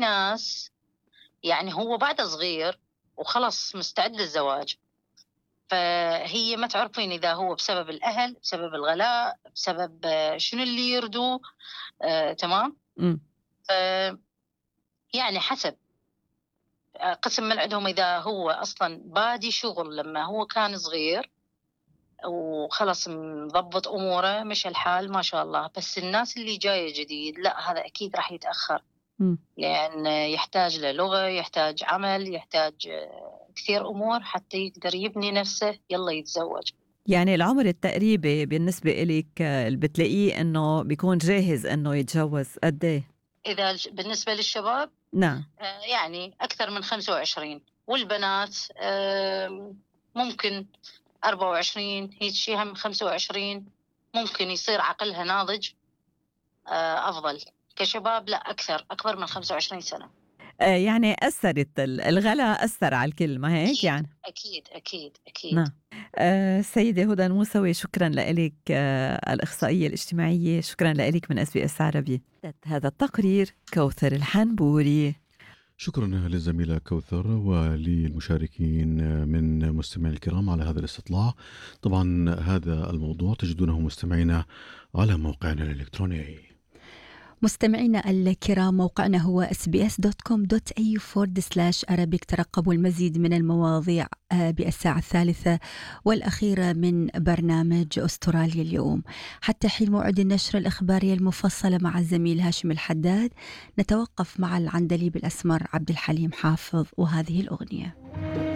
ناس يعني هو بعد صغير وخلص مستعد للزواج، فهي ما تعرفين إذا هو بسبب الأهل، بسبب الغلاء، بسبب شنو اللي يردوه. تمام. إمم. يعني حسب قسم من عندهم إذا هو أصلا بادي شغل لما هو كان صغير وخلص مضبط أموره مش الحال ما شاء الله. بس الناس اللي جاية جديد لا، هذا أكيد راح يتأخر، إمم. لأن يحتاج للغة، يحتاج عمل، يحتاج كثير أمور حتى يقدر يبني نفسه يلا يتزوج. يعني العمر التقريبي بالنسبة إلِك اللي بتلاقيه إنه بيكون جاهز إنه يتجوّز قد إيه؟ إذا بالنسبة للشباب نعم. يعني أكثر من 25، والبنات ممكن 24 هيك شي، هم 25 ممكن يصير عقلها ناضج أفضل. كشباب لأ، أكبر من 25 سنة. يعني أثّرت الغلا أثّر على الكل، ما هيك أكيد، يعني؟ أكيد، أكيد، أكيد. نعم. السيدة هدى الموسوي، شكرًا لإلِك الإخصائية الاجتماعية، شكرًا لإلِك من SBS عربي. هذا التقرير كوثر الحنبوري. شكرا للزميلة كوثر وللمشاركين من مستمعي الكرام على هذا الاستطلاع. طبعا هذا الموضوع تجدونه مستمعينا على موقعنا الإلكتروني. مستمعينا الكرام، موقعنا هو sbs.com.au/Arabic. ترقبوا المزيد من المواضيع بالساعة الثالثة والأخيرة من برنامج أستراليا اليوم. حتى حين موعد النشرة الإخبارية المفصلة مع الزميل هاشم الحداد، نتوقف مع العندليب الأسمر عبد الحليم حافظ وهذه الأغنية.